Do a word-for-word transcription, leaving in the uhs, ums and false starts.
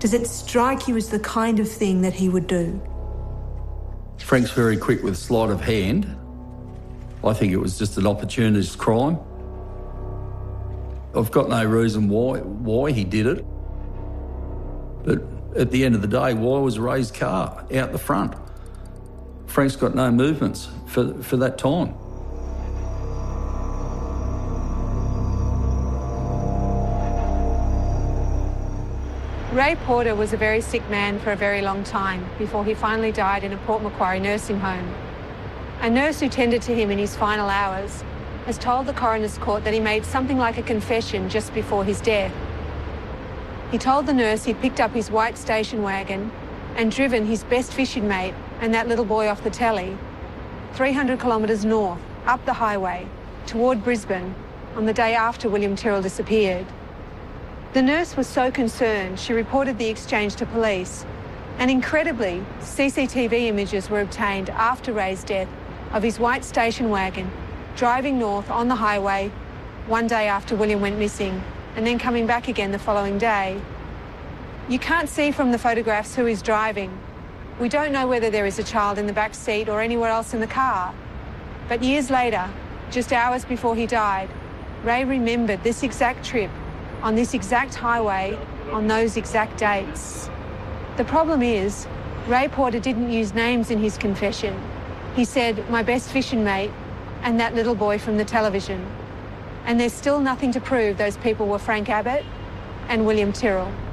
Does it strike you as the kind of thing that he would do? Frank's very quick with sleight of hand. I think it was just an opportunist crime. I've got no reason why why he did it. But at the end of the day, why was Ray's car out the front? Frank's got no movements for, for that time. Ray Porter was a very sick man for a very long time before he finally died in a Port Macquarie nursing home. A nurse who tended to him in his final hours has told the coroner's court that he made something like a confession just before his death. He told the nurse he'd picked up his white station wagon and driven his best fishing mate and that little boy off the telly three hundred kilometres north, up the highway, toward Brisbane on the day after William Tyrrell disappeared. The nurse was so concerned she reported the exchange to police, and incredibly, C C T V images were obtained after Ray's death of his white station wagon driving north on the highway one day after William went missing and then coming back again the following day. You can't see from the photographs who is driving. We don't know whether there is a child in the back seat or anywhere else in the car. But years later, just hours before he died, Ray remembered this exact trip on this exact highway on those exact dates. The problem is, Ray Porter didn't use names in his confession. He said, my best fishing mate and that little boy from the television. And there's still nothing to prove those people were Frank Abbott and William Tyrrell.